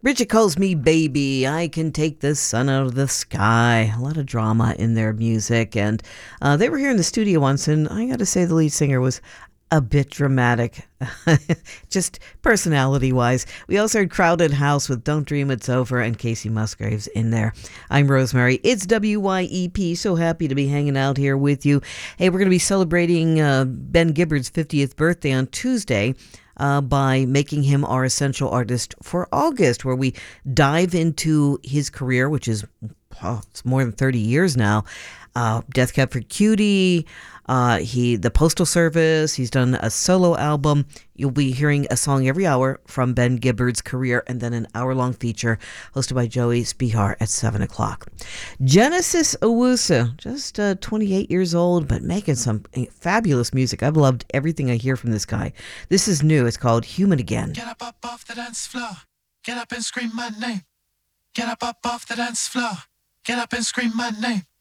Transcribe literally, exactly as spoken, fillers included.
Bridget calls me baby. I can take the sun out of the sky. A lot of drama in their music. And uh, they were here in the studio once, and I got to say the lead singer was a bit dramatic, just personality wise. We also heard Crowded House with Don't Dream It's Over and Casey Musgraves in there. I'm Rosemary. It's W Y E P. So happy to be hanging out here with you. Hey, we're going to be celebrating uh, Ben Gibbard's fiftieth birthday on Tuesday. Uh, by making him our Essential Artist for August, where we dive into his career, which is oh, it's more than thirty years now. Uh, Death Cab for Cutie, uh, he the Postal Service. He's done a solo album. You'll be hearing a song every hour from Ben Gibbard's career, and then an hour-long feature hosted by Joey Spihar at seven o'clock. Genesis Owusu, just uh, twenty-eight years old, but making some fabulous music. I've loved everything I hear from this guy. This is new. It's called Human Again. Get up, up off the dance floor. Get up and scream my name. Get up, up off the dance floor. Get up and scream my name.